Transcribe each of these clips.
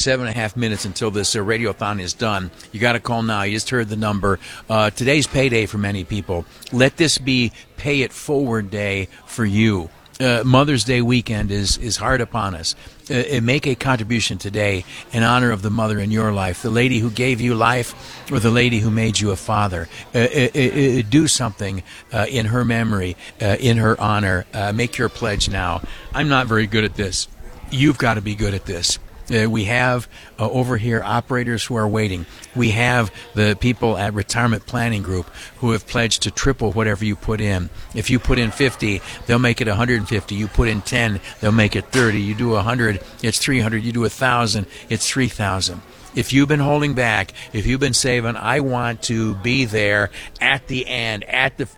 7.5 minutes until this radiothon is done. You got to call now. You just heard the number. Today's payday for many people. Let this be pay it forward day for you. Mother's Day weekend is hard upon us. Make a contribution today in honor of the mother in your life, the lady who gave you life or the lady who made you a father. Do something in her memory, in her honor. Make your pledge now. I'm not very good at this. You've got to be good at this. We have over here operators who are waiting. We have the people at Retirement Planning Group who have pledged to triple whatever you put in. If you put in 50, they'll make it 150. You put in 10, they'll make it 30. You do 100, it's 300. You do 1,000, it's 3,000. If you've been holding back, if you've been saving, I want to be there at the end, at the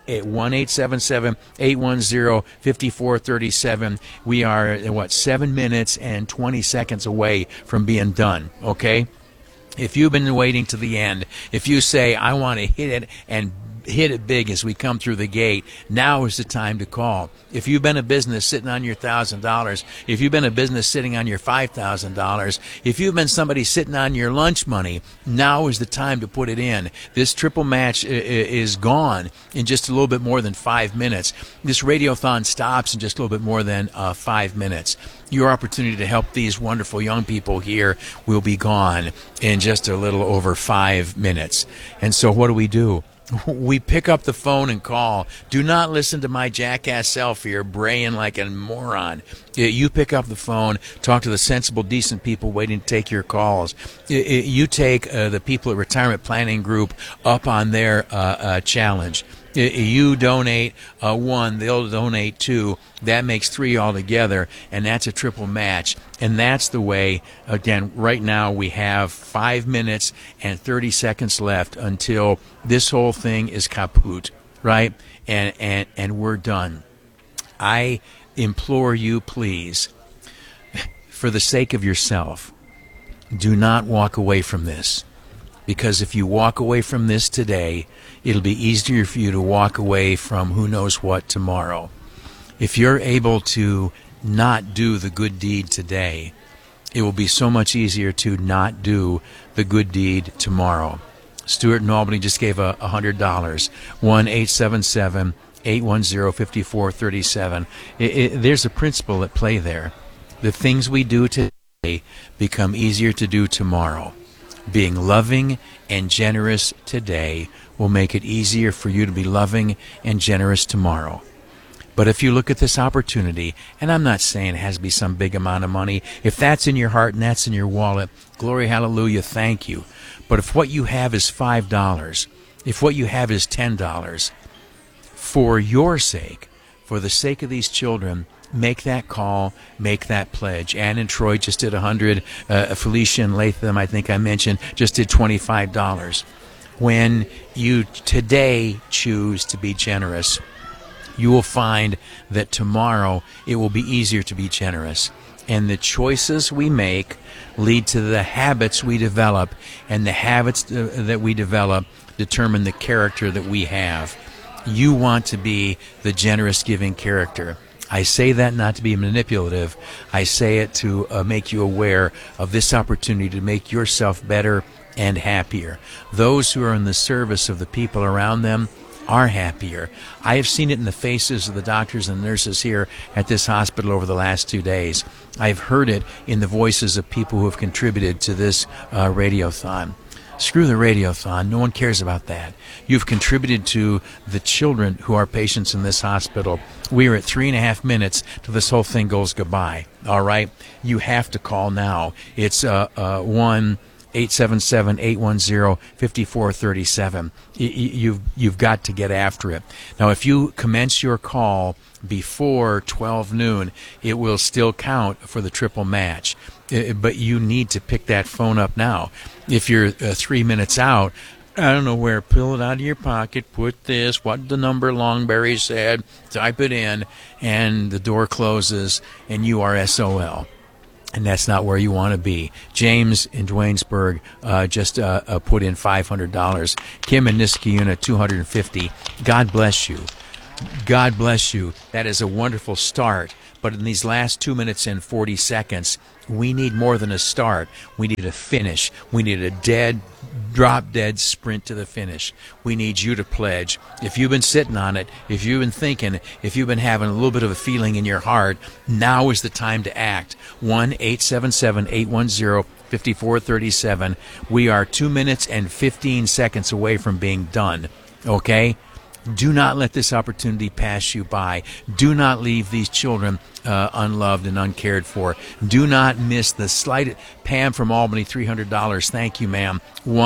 1-877-810-5437. We are, 7 minutes and 20 seconds away from being done, okay? If you've been waiting to the end, if you say, I want to hit it and hit it big as we come through the gate, now is the time to call. If you've been a business sitting on your $1,000, if you've been a business sitting on your $5,000, if you've been somebody sitting on your lunch money, now is the time to put it in. This triple match is gone in just a little bit more than 5 minutes. This radiothon stops in just a little bit more than 5 minutes. Your opportunity to help these wonderful young people here will be gone in just a little over 5 minutes. And so what do? We pick up the phone and call. Do not listen to my jackass self here braying like a moron. You pick up the phone, talk to the sensible, decent people waiting to take your calls. You take the people at Retirement Planning Group up on their challenge. You donate 1, they'll donate 2. That makes 3 altogether, and that's a triple match. And that's the way, again, right now we have 5 minutes and 30 seconds left until this whole thing is kaput, right? And we're done. I implore you, please, for the sake of yourself, do not walk away from this. Because if you walk away from this today, it'll be easier for you to walk away from who knows what tomorrow. If you're able to not do the good deed today, it will be so much easier to not do the good deed tomorrow. Stuart in Albany just gave $100. 1-877-810-5437. There's a principle at play there. The things we do today become easier to do tomorrow. Being loving and generous today will make it easier for you to be loving and generous tomorrow. But if you look at this opportunity, and I'm not saying it has to be some big amount of money, if that's in your heart and that's in your wallet, glory, hallelujah, thank you. But if what you have is $5, if what you have is $10, for your sake, for the sake of these children, make that call, make that pledge. Ann and Troy just did 100. Felicia and Latham, I think I mentioned, just did $25. When you today choose to be generous, you will find that tomorrow it will be easier to be generous. And the choices we make lead to the habits we develop, and the habits that we develop determine the character that we have. You want to be the generous, giving character. I say that not to be manipulative. I say it to make you aware of this opportunity to make yourself better and happier. Those who are in the service of the people around them are happier. I have seen it in the faces of the doctors and nurses here at this hospital over the last 2 days. I've heard it in the voices of people who have contributed to this radiothon. Screw the radiothon. No one cares about that. You've contributed to the children who are patients in this hospital. We are at 3.5 minutes till this whole thing goes goodbye. All right? You have to call now. It's 1-877-810-5437. You've got to get after it. Now, if you commence your call before 12 noon, it will still count for the triple match. But you need to pick that phone up now. If you're 3 minutes out, I don't know where, pull it out of your pocket, put this, what the number Longberry said, type it in, and the door closes, and you are SOL. And that's not where you want to be. James in Duanesburg just put in $500. Kim in Niskayuna, $250. God bless you. God bless you. That is a wonderful start. But But in these last 2 minutes and 40 seconds, we need more than a start. We need a finish. We need a drop-dead sprint to the finish. We need you to pledge. If you've been sitting on it, if you've been thinking, if you've been having a little bit of a feeling in your heart, now is the time to act. 1-877-810-5437. We are 2 minutes and 15 seconds away from being done. Okay? Do not let this opportunity pass you by. Do not leave these children unloved and uncared for. Do not miss the slight. Pam from Albany, $300. Thank you, ma'am.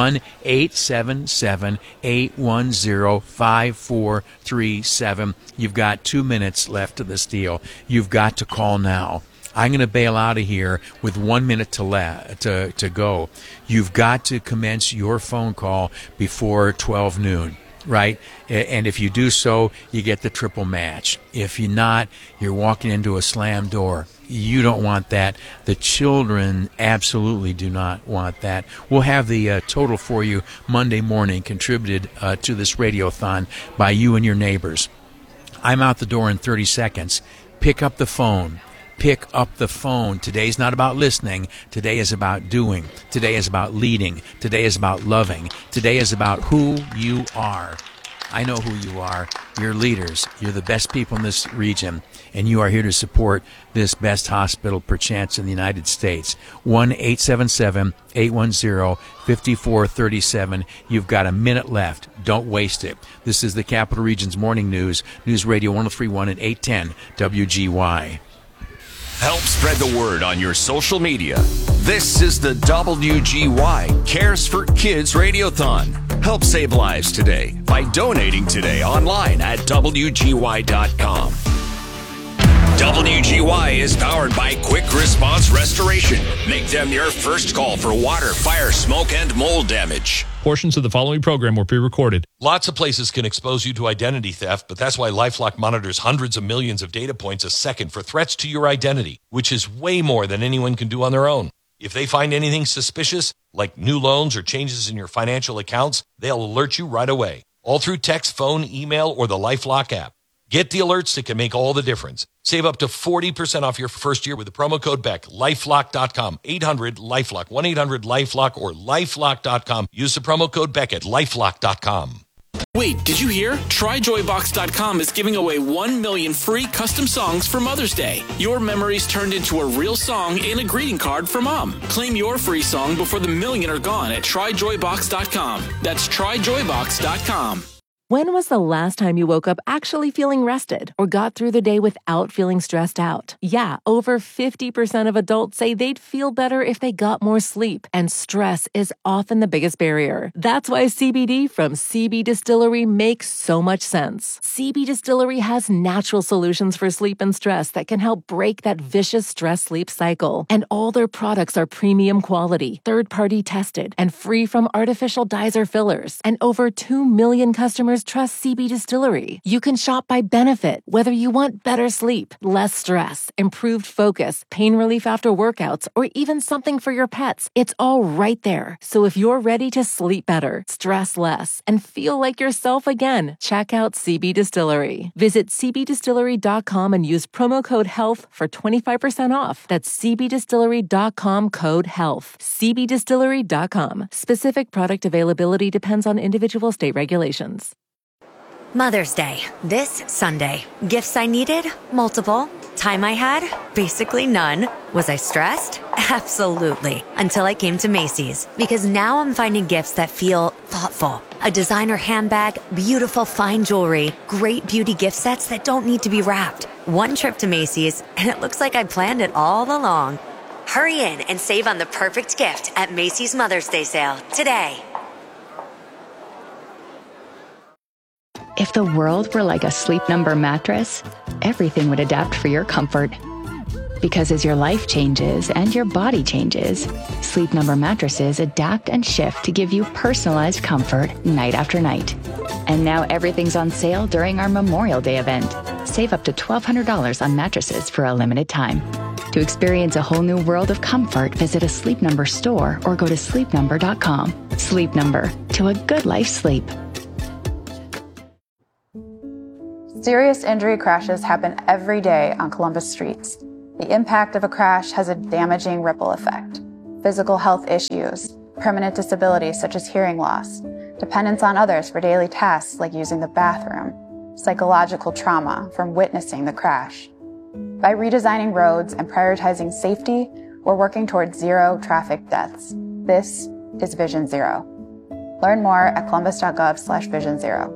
1-877-810-5437. You've got 2 minutes left of this deal. You've got to call now. I'm going to bail out of here with 1 minute to go. You've got to commence your phone call before 12 noon. Right? And if you do so, you get the triple match. If you're not, you're walking into a slam door. You don't want that. The children absolutely do not want that. We'll have the total for you Monday morning, contributed to this radiothon by you and your neighbors. I'm out the door in 30 seconds. Pick up the phone. Pick up the phone. Today's not about listening. Today is about doing. Today is about leading. Today is about loving. Today is about who you are. I know who you are. You're leaders. You're the best people in this region, and you are here to support this best hospital perchance in the United States. 1-877-810-5437. You've got a minute left. Don't waste it. This is the Capital Region's Morning News, News Radio 103.1 and 810 WGY. Help spread the word on your social media. This is the WGY Cares for Kids Radiothon. Help save lives today by donating today online at WGY.com. WGY is powered by Quick Response Restoration. Make them your first call for water, fire, smoke, and mold damage. Portions of the following program were pre-recorded. Lots of places can expose you to identity theft, but that's why LifeLock monitors hundreds of millions of data points a second for threats to your identity, which is way more than anyone can do on their own. If they find anything suspicious, like new loans or changes in your financial accounts, they'll alert you right away, all through text, phone, email, or the LifeLock app. Get the alerts that can make all the difference. Save up to 40% off your first year with the promo code BECK. LifeLock.com. 800-LifeLock. 1-800-LifeLock or LifeLock.com. Use the promo code BECK at LifeLock.com. Wait, did you hear? TryJoyBox.com is giving away 1 million free custom songs for Mother's Day. Your memories turned into a real song and a greeting card for Mom. Claim your free song before the million are gone at TryJoyBox.com. That's TryJoyBox.com. When was the last time you woke up actually feeling rested or got through the day without feeling stressed out? Yeah, over 50% of adults say they'd feel better if they got more sleep, and stress is often the biggest barrier. That's why CBD from CB Distillery makes so much sense. CB Distillery has natural solutions for sleep and stress that can help break that vicious stress-sleep cycle. And all their products are premium quality, third-party tested, and free from artificial dyes or fillers. And over 2 million customers trust CB Distillery. You can shop by benefit, whether you want better sleep, less stress, improved focus, pain relief after workouts, or even something for your pets. It's all right there. So if you're ready to sleep better, stress less, and feel like yourself again, check out CB Distillery. Visit cbdistillery.com and use promo code HEALTH for 25% off. That's cbdistillery.com code HEALTH. cbdistillery.com. Specific product availability depends on individual state regulations. Mother's Day, this Sunday. Gifts I needed? Multiple. Time I had? Basically none. Was I stressed? Absolutely. Until I came to Macy's. Because now I'm finding gifts that feel thoughtful. A designer handbag, beautiful fine jewelry, great beauty gift sets that don't need to be wrapped. One trip to Macy's, and it looks like I planned it all along. Hurry in and save on the perfect gift at Macy's Mother's Day sale today. If the world were like a Sleep Number mattress, everything would adapt for your comfort. Because as your life changes and your body changes, Sleep Number mattresses adapt and shift to give you personalized comfort night after night. And now everything's on sale during our Memorial Day event. Save up to $1,200 on mattresses for a limited time. To experience a whole new world of comfort, visit a Sleep Number store or go to sleepnumber.com. Sleep Number, to a good life sleep. Serious injury crashes happen every day on Columbus streets. The impact of a crash has a damaging ripple effect. Physical health issues, permanent disabilities such as hearing loss, dependence on others for daily tasks like using the bathroom, psychological trauma from witnessing the crash. By redesigning roads and prioritizing safety, we're working towards zero traffic deaths. This is Vision Zero. Learn more at columbus.gov/Vision Zero.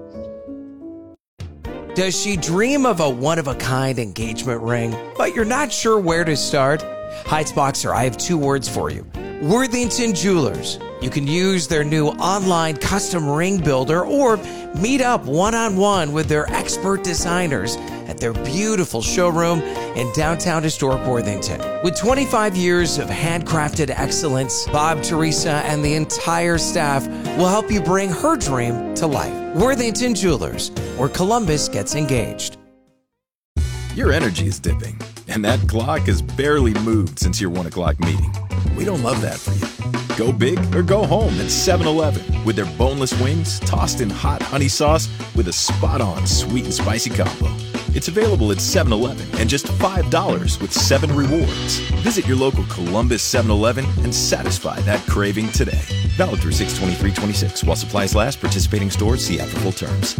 Does she dream of a one-of-a-kind engagement ring, but you're not sure where to start? Heights Boxer, I have 2 words for you. Worthington Jewelers. You can use their new online custom ring builder or meet up one-on-one with their expert designers at their beautiful showroom in downtown historic Worthington. With 25 years of handcrafted excellence, Bob, Teresa, and the entire staff will help you bring her dream to life. Worthington Jewelers, where Columbus gets engaged. Your energy is dipping, and that clock has barely moved since your 1 o'clock meeting. We don't love that for you. Go big or go home at 7-Eleven with their boneless wings tossed in hot honey sauce with a spot-on sweet and spicy combo. It's available at 7-Eleven and just $5 with 7 rewards. Visit your local Columbus 7-Eleven and satisfy that craving today. Valid through 6/23/26 while supplies last. Participating stores see app for full terms.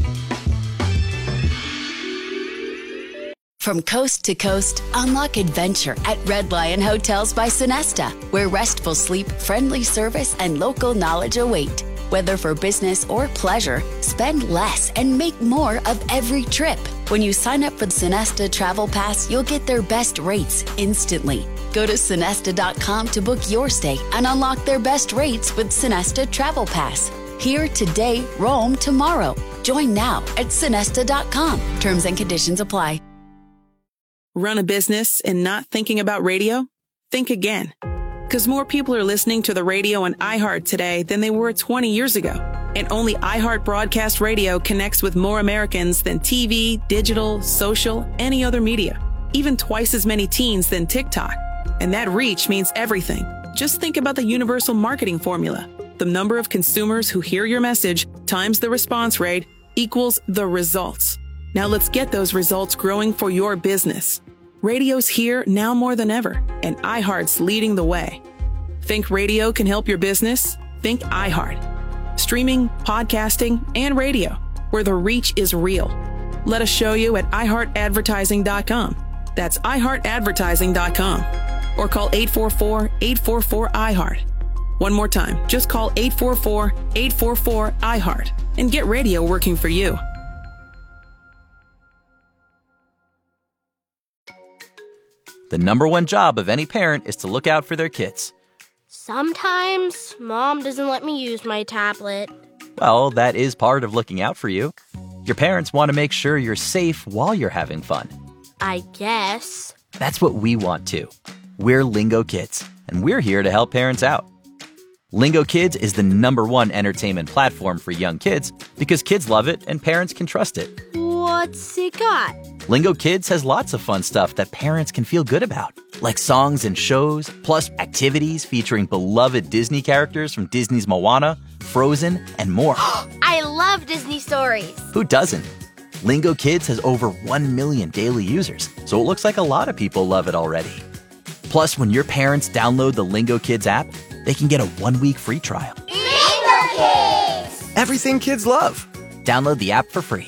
From coast to coast, unlock adventure at Red Lion Hotels by Sonesta, where restful sleep, friendly service, and local knowledge await. Whether for business or pleasure, spend less and make more of every trip. When you sign up for the Sonesta Travel Pass, you'll get their best rates instantly. Go to Sonesta.com to book your stay and unlock their best rates with Sonesta Travel Pass. Here today, roam tomorrow. Join now at Sonesta.com. Terms and conditions apply. Run a business and not thinking about radio? Think again. Because more people are listening to the radio on iHeart today than they were 20 years ago. And only iHeart Broadcast Radio connects with more Americans than TV, digital, social, any other media. Even twice as many teens than TikTok. And that reach means everything. Just think about the universal marketing formula. The number of consumers who hear your message times the response rate equals the results. Now let's get those results growing for your business. Radio's here now more than ever, and iHeart's leading the way. Think radio can help your business? Think iHeart. Streaming, podcasting, and radio, where the reach is real. Let us show you at iHeartAdvertising.com. That's iHeartAdvertising.com. Or call 844-844-iHeart. One more time, just call 844-844-iHeart and get radio working for you. The number one job of any parent is to look out for their kids. Sometimes Mom doesn't let me use my tablet. Well, that is part of looking out for you. Your parents want to make sure you're safe while you're having fun. I guess. That's what we want too. We're Lingo Kids, and we're here to help parents out. Lingo Kids is the #1 entertainment platform for young kids because kids love it and parents can trust it. What's it got? Lingo Kids has lots of fun stuff that parents can feel good about, like songs and shows, plus activities featuring beloved Disney characters from Disney's Moana, Frozen, and more. I love Disney stories. Who doesn't? Lingo Kids has over 1 million daily users, so it looks like a lot of people love it already. Plus, when your parents download the Lingo Kids app, they can get a 1-week free trial. Lingo Kids! Everything kids love. Download the app for free.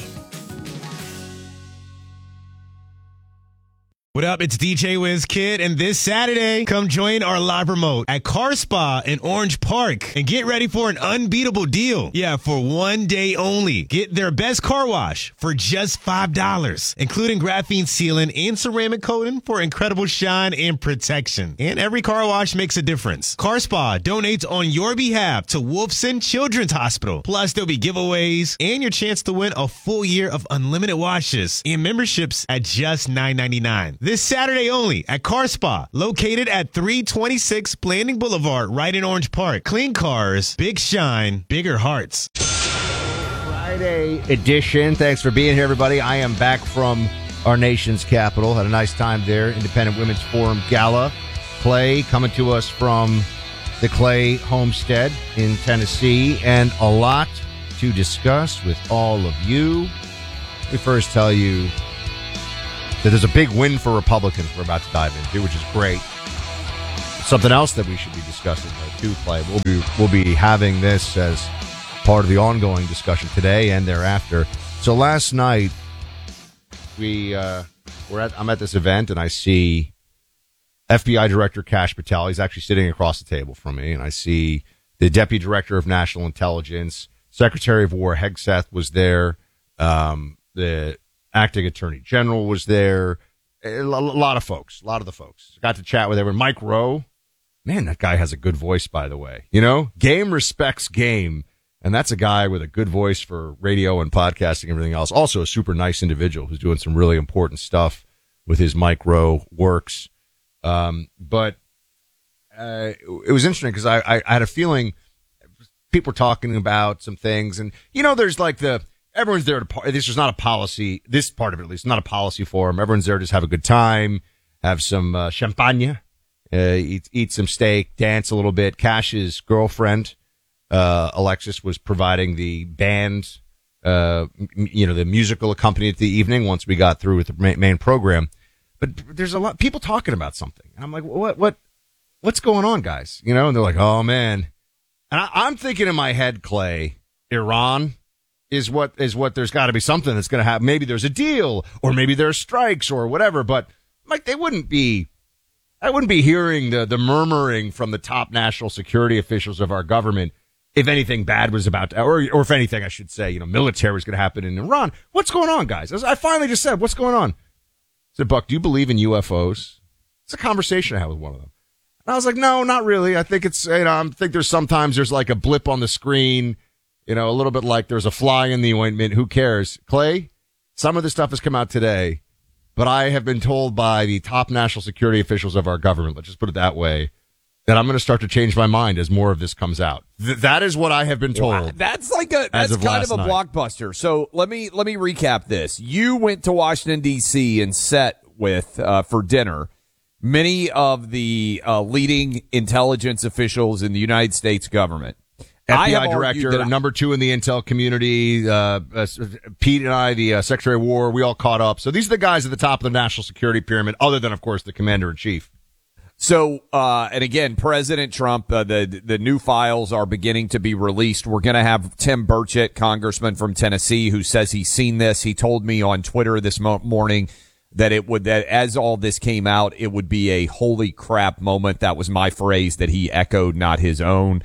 What up? It's DJ Wiz Kid, and this Saturday, come join our live remote at Car Spa in Orange Park and get ready for an unbeatable deal. Yeah, for 1 day only. Get their best car wash for just $5, including graphene sealant and ceramic coating for incredible shine and protection. And every car wash makes a difference. Car Spa donates on your behalf to Wolfson Children's Hospital. Plus, there'll be giveaways and your chance to win a full year of unlimited washes and memberships at just $9.99. This Saturday only at Car Spa, located at 326 Blanding Boulevard, right in Orange Park. Clean cars, big shine, bigger hearts. Friday edition. Thanks for being here, everybody. I am back from our nation's capital. Had a nice time there. Independent Women's Forum Gala. Clay coming to us from the Clay homestead in Tennessee, and a lot to discuss with all of you. Let me first tell you that there's a big win for Republicans we're about to dive into, which is great. Something else that we should be discussing, though, too, Clay. We'll be having this as part of the ongoing discussion today and thereafter. So last night, I'm at this event, and I see FBI Director Kash Patel. He's actually sitting across the table from me, and I see the Deputy Director of National Intelligence, Secretary of War Hegseth was there, the Acting Attorney General was there, a lot of folks, a lot of the folks. Got to chat with everyone. Mike Rowe, man, that guy has a good voice, by the way. You know, game respects game, and that's a guy with a good voice for radio and podcasting and everything else. Also a super nice individual who's doing some really important stuff with his Mike Rowe works. But it was interesting because I had a feeling people were talking about some things, and you know, there's like everyone's there to. This is not a policy. This part of it, at least, not a policy forum. Everyone's there to just have a good time, have some champagne, eat some steak, dance a little bit. Cash's girlfriend, Alexis, was providing the band, the musical accompaniment of the evening once we got through with the main program. But there's a lot of people talking about something. And I'm like, what's going on, guys? You know, and they're like, oh man. And I'm thinking in my head, Clay, Iran is what there's got to be something that's going to happen. Maybe there's a deal, or maybe there's strikes or whatever. But like, I wouldn't be hearing the murmuring from the top national security officials of our government if anything bad was about to, or if anything, I should say, military was going to happen in Iran. What's going on, guys? I finally just said, what's going on? I said, Buck, do you believe in UFOs? It's a conversation I had with one of them. And I was like, no, not really. I think it's, I think there's like a blip on the screen, a little bit like there's a fly in the ointment. Who cares? Clay, some of this stuff has come out today, but I have been told by the top national security officials of our government, let's just put it that way, that I'm going to start to change my mind as more of this comes out. That is what I have been told. Wow. That's kind of a blockbuster. So let me recap this. You went to Washington D.C. and sat with for dinner many of the leading intelligence officials in the United States government. FBI director, number 2 in the intel community. Pete and I, the Secretary of War, we all caught up. So these are the guys at the top of the national security pyramid, other than, of course, the commander in chief. So, and again, President Trump, the new files are beginning to be released. We're going to have Tim Burchett, congressman from Tennessee, who says he's seen this. He told me on Twitter this morning that that as all this came out, it would be a holy crap moment. That was my phrase that he echoed, not his own.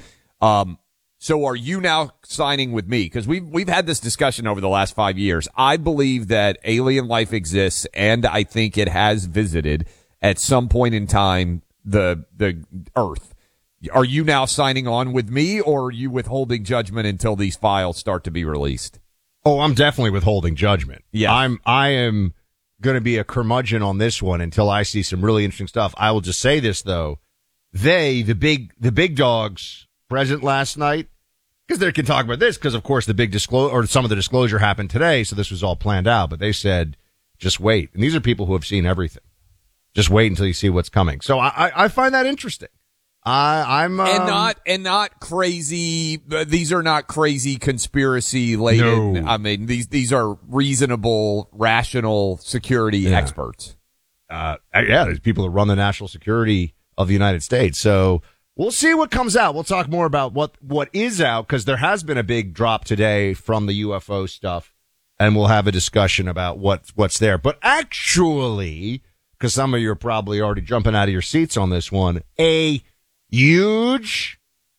So are you now signing with me? Because we've had this discussion over the last 5 years. I believe that alien life exists, and I think it has visited at some point in time the Earth. Are you now signing on with me, or are you withholding judgment until these files start to be released? Oh, I'm definitely withholding judgment. Yeah. I am going to be a curmudgeon on this one until I see some really interesting stuff. I will just say this, though. The big dogs present last night, because they can talk about this, because of course the big disclosure, or some of the disclosure happened today, so this was all planned out, but they said, just wait. And these are people who have seen everything. Just wait until you see what's coming. So I find that interesting. I'm and not crazy. These are not crazy conspiracy laden. No. I mean, these are reasonable, rational security experts. There's people that run the national security of the United States. So we'll see what comes out. We'll talk more about what is out, because there has been a big drop today from the UFO stuff, and we'll have a discussion about what's there. But actually, because some of you are probably already jumping out of your seats on this one, a huge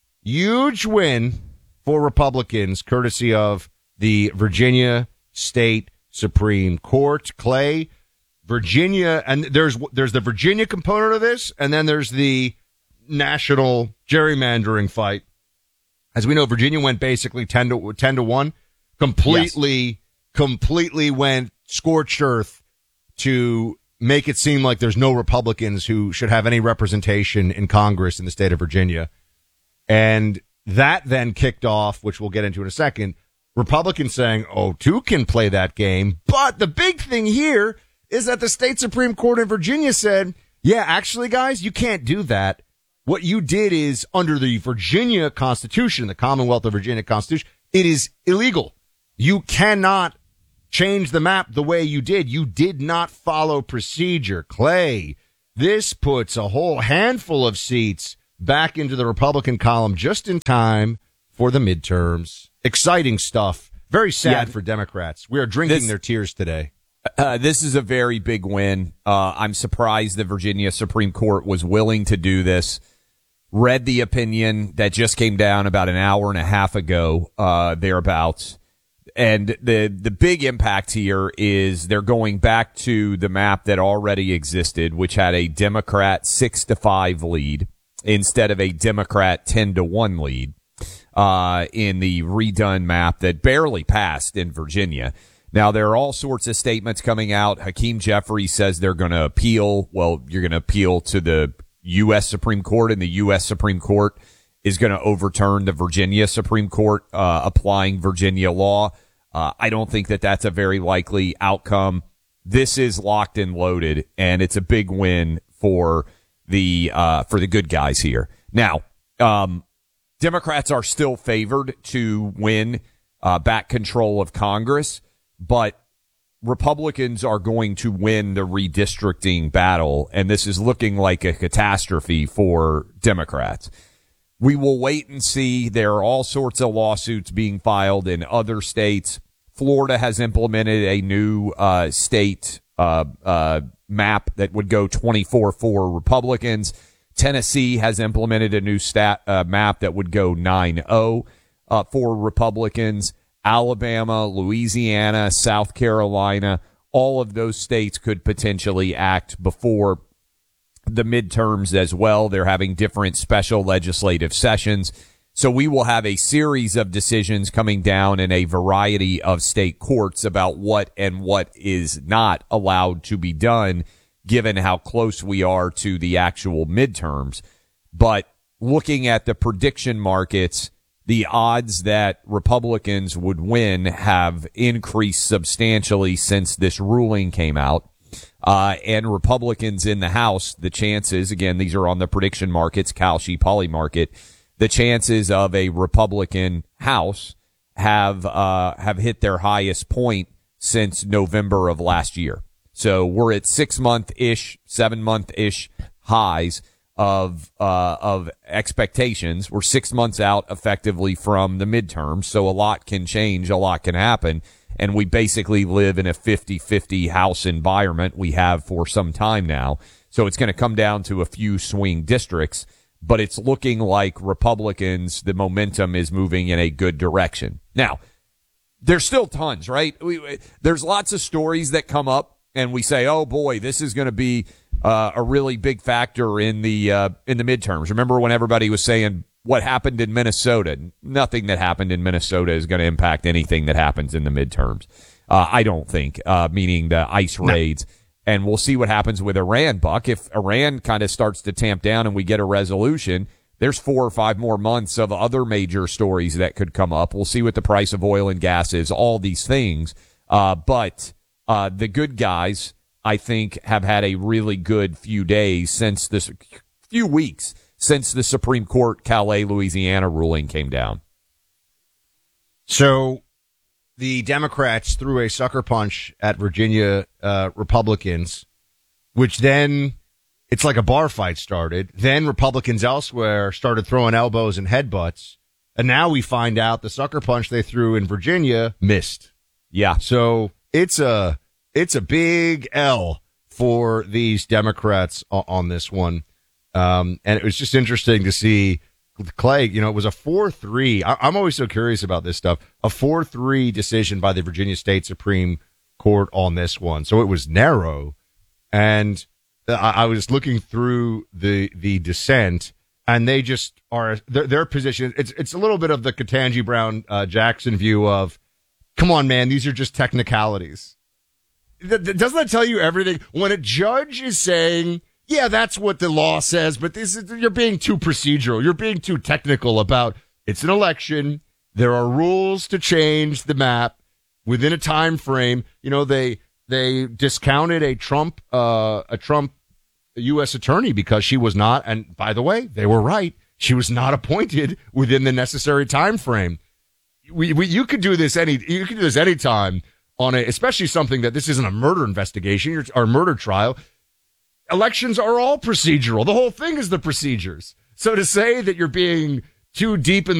win for Republicans, courtesy of the Virginia State Supreme Court. Clay, Virginia, and there's the Virginia component of this, and then there's the national gerrymandering fight. As we know, Virginia went basically 10 to 1, completely went scorched earth to make it seem like there's no Republicans who should have any representation in Congress in the state of Virginia. And that then kicked off, which we'll get into in a second, Republicans saying, oh, 2 can play that game. But the big thing here is that the state Supreme Court in Virginia said, yeah, actually, guys, you can't do that. What you did is, under the Virginia Constitution, the Commonwealth of Virginia Constitution, it is illegal. You cannot change the map the way you did. You did not follow procedure. Clay, this puts a whole handful of seats back into the Republican column just in time for the midterms. Exciting stuff. Very sad for Democrats. We are drinking their tears today. This is a very big win. I'm surprised the Virginia Supreme Court was willing to do this. Read the opinion that just came down about an hour and a half ago, thereabouts. And the big impact here is they're going back to the map that already existed, which had a Democrat 6-5 lead instead of a Democrat 10-1 lead, in the redone map that barely passed in Virginia. Now, there are all sorts of statements coming out. Hakeem Jeffries says they're going to appeal. Well, you're going to appeal to the U.S. Supreme Court, and the U.S. Supreme Court is going to overturn the Virginia Supreme Court, applying Virginia law. I don't think that that's a very likely outcome. This is locked and loaded, and it's a big win for the good guys here. Now, Democrats are still favored to win back control of Congress, but Republicans are going to win the redistricting battle, and this is looking like a catastrophe for Democrats. We will wait and see. There are all sorts of lawsuits being filed in other states. Florida has implemented a new state map that would go 24 for Republicans. Tennessee has implemented a new map that would go 9-0 for Republicans. Alabama, Louisiana, South Carolina, all of those states could potentially act before the midterms as well. They're having different special legislative sessions. So we will have a series of decisions coming down in a variety of state courts about what and what is not allowed to be done, given how close we are to the actual midterms. But looking at the prediction markets, the odds that Republicans would win have increased substantially since this ruling came out. And Republicans in the House, the chances, again, these are on the prediction markets, Kalshi Polymarket, the chances of a Republican House have hit their highest point since November of last year. So we're at 6-month-ish, 7-month-ish highs of expectations. We're 6 months out effectively from the midterms. So a lot can change. A lot can happen. And we basically live in a 50-50 House environment we have for some time now. So it's going to come down to a few swing districts, but it's looking like Republicans, the momentum is moving in a good direction. Now, there's still tons, right? There's lots of stories that come up and we say, oh boy, this is going to be a really big factor in the midterms. Remember when everybody was saying what happened in Minnesota? Nothing that happened in Minnesota is going to impact anything that happens in the midterms. I don't think, meaning the ICE raids. And we'll see what happens with Iran, Buck. If Iran kind of starts to tamp down and we get a resolution, there's 4 or 5 more months of other major stories that could come up. We'll see what the price of oil and gas is, all these things. But the good guys, I think, have had a really good few weeks since the Supreme Court Calais, Louisiana ruling came down. So the Democrats threw a sucker punch at Virginia Republicans, which then it's like a bar fight started. Then Republicans elsewhere started throwing elbows and headbutts. And now we find out the sucker punch they threw in Virginia missed. Yeah. So it's a big L for these Democrats on this one. And it was just interesting to see Clay, it was a 4-3. I'm always so curious about this stuff. A 4-3 decision by the Virginia State Supreme Court on this one. So it was narrow. And I was looking through the dissent, and they just are their position. It's a little bit of the Ketanji Brown Jackson view of, come on, man, these are just technicalities. Doesn't that tell you everything? When a judge is saying, yeah, that's what the law says, but you're being too procedural. You're being too technical about it's an election. There are rules to change the map within a time frame. They discounted a Trump U.S. attorney because she was not, and by the way, they were right. She was not appointed within the necessary time frame. You could do this anytime. on especially something that this isn't a murder investigation or murder trial. Elections are all procedural. The whole thing is the procedures. So to say that you're being too deep in the